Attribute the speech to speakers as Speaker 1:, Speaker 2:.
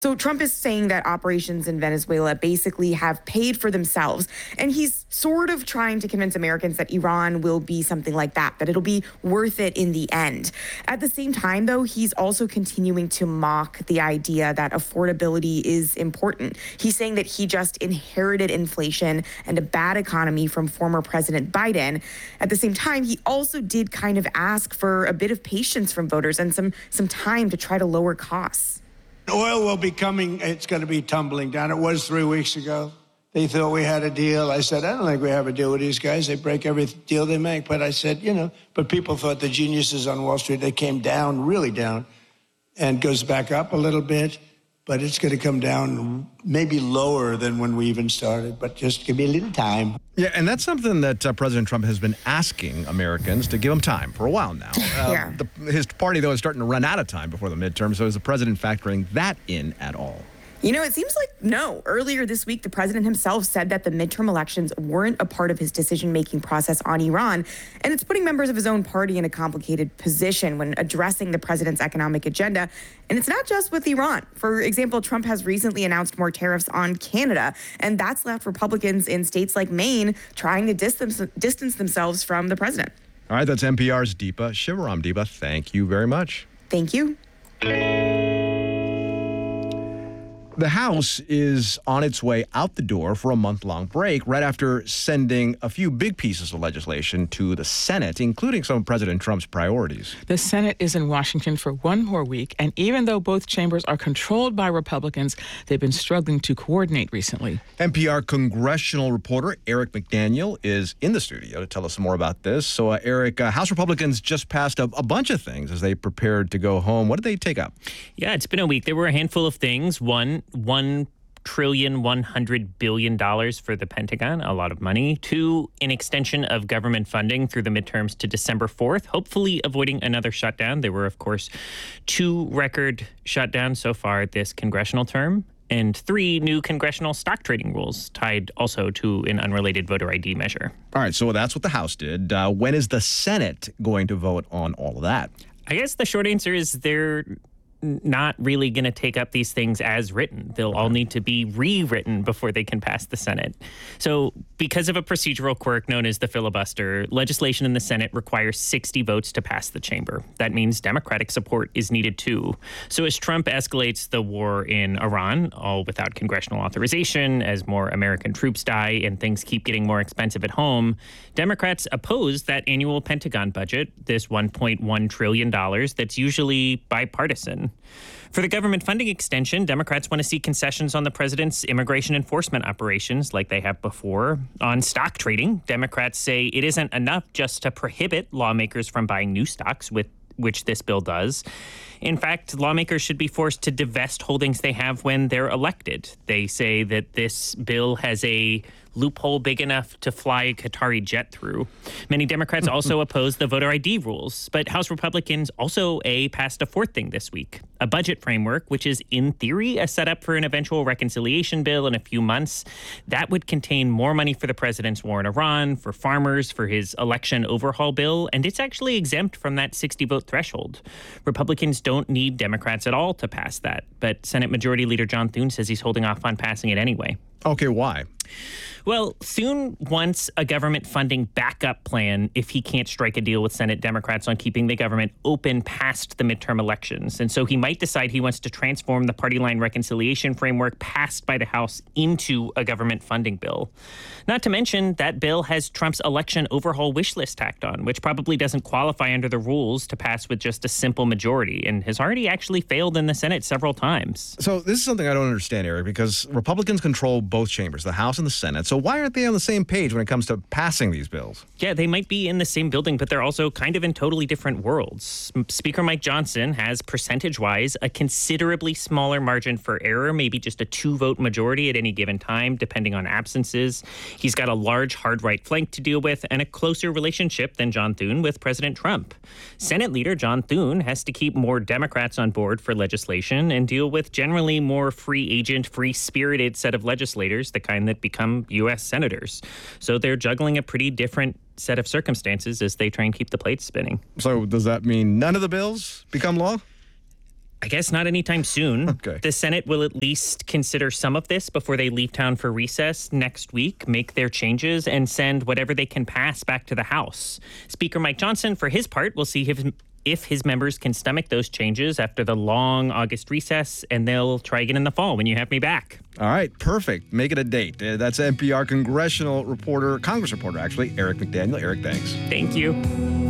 Speaker 1: So Trump is saying that operations in Venezuela basically have paid for themselves. And he's sort of trying to convince Americans that Iran will be something like that it'll be worth it in the end. At the same time, though, he's also continuing to mock the idea that affordability is important. He's saying that he just inherited inflation and a bad economy from former President Biden. At the same time, he also did kind of ask for a bit of patience from voters and some time to try to lower costs.
Speaker 2: Oil will be coming. It's going to be tumbling down. It was 3 weeks ago. They thought we had a deal. I said, I don't think we have a deal with these guys. They break every deal they make. But I said, but people thought the geniuses on Wall Street, they came down, really down, and goes back up a little bit. But it's going to come down maybe lower than when we even started. But just give me a little time.
Speaker 3: Yeah, and that's something that President Trump has been asking Americans to give him time for a while now.
Speaker 1: Yeah.
Speaker 3: His party, though, is starting to run out of time before the midterm. So is the president factoring that in at all?
Speaker 1: It seems like no. Earlier this week, the president himself said that the midterm elections weren't a part of his decision-making process on Iran, and it's putting members of his own party in a complicated position when addressing the president's economic agenda. And it's not just with Iran. For example, Trump has recently announced more tariffs on Canada, and that's left Republicans in states like Maine trying to distance themselves from the president.
Speaker 3: All right, that's NPR's Deepa Shivaram. Deepa, thank you very much.
Speaker 1: Thank you.
Speaker 3: The House is on its way out the door for a month-long break right after sending a few big pieces of legislation to the Senate, including some of President Trump's priorities.
Speaker 4: The Senate is in Washington for one more week, and even though both chambers are controlled by Republicans, they've been struggling to coordinate recently.
Speaker 3: NPR congressional reporter Eric McDaniel is in the studio to tell us more about this. So, Eric, House Republicans just passed a bunch of things as they prepared to go home. What did they take up?
Speaker 5: Yeah, it's been a week. There were a handful of things. $1.1 trillion for the Pentagon, a lot of money. 2, an extension of government funding through the midterms to December 4th, hopefully avoiding another shutdown. There were, of course, 2 record shutdowns so far this congressional term. And 3 new congressional stock trading rules tied also to an unrelated voter ID measure.
Speaker 3: All right, so that's what the House did. When is the Senate going to vote on all of that?
Speaker 5: I guess the short answer is they're not really going to take up these things as written. They'll all need to be rewritten before they can pass the Senate. So because of a procedural quirk known as the filibuster, legislation in the Senate requires 60 votes to pass the chamber. That means Democratic support is needed too. So as Trump escalates the war in Iran, all without congressional authorization, as more American troops die and things keep getting more expensive at home, Democrats oppose that annual Pentagon budget, this $1.1 trillion that's usually bipartisan. For the government funding extension, Democrats want to see concessions on the president's immigration enforcement operations like they have before. On stock trading, Democrats say it isn't enough just to prohibit lawmakers from buying new stocks, which this bill does. In fact, lawmakers should be forced to divest holdings they have when they're elected. They say that this bill has a loophole big enough to fly a Qatari jet through. Many Democrats also oppose the voter ID rules, but House Republicans also passed a 4th thing this week, a budget framework, which is in theory a setup for an eventual reconciliation bill in a few months. That would contain more money for the president's war in Iran, for farmers, for his election overhaul bill, and it's actually exempt from that 60-vote threshold. Republicans don't need Democrats at all to pass that, but Senate Majority Leader John Thune says he's holding off on passing it anyway.
Speaker 3: Okay, why?
Speaker 5: Well, Thune wants a government funding backup plan if he can't strike a deal with Senate Democrats on keeping the government open past the midterm elections. And so he might decide he wants to transform the party line reconciliation framework passed by the House into a government funding bill. Not to mention that bill has Trump's election overhaul wish list tacked on, which probably doesn't qualify under the rules to pass with just a simple majority and has already actually failed in the Senate several times.
Speaker 3: So this is something I don't understand, Eric, because Republicans control both chambers, the House and the Senate. So why aren't they on the same page when it comes to passing these bills?
Speaker 5: Yeah, they might be in the same building, but they're also kind of in totally different worlds. Speaker Mike Johnson has, percentage-wise, a considerably smaller margin for error, maybe just a 2-vote majority at any given time, depending on absences. He's got a large hard-right flank to deal with and a closer relationship than John Thune with President Trump. Senate Leader John Thune has to keep more Democrats on board for legislation and deal with generally more free agent, free-spirited set of legislators, the kind that become U.S. senators. So they're juggling a pretty different set of circumstances as they try and keep the plates spinning.
Speaker 3: So does that mean none of the bills become law?
Speaker 5: I guess not anytime soon.
Speaker 3: Okay.
Speaker 5: The Senate will at least consider some of this before they leave town for recess next week, make their changes, and send whatever they can pass back to the House. Speaker Mike Johnson, for his part, will see if his members can stomach those changes after the long August recess, and they'll try again in the fall when you have me back.
Speaker 3: All right, perfect. Make it a date. That's NPR Congress reporter, Eric McDaniel. Eric, thanks.
Speaker 5: Thank you.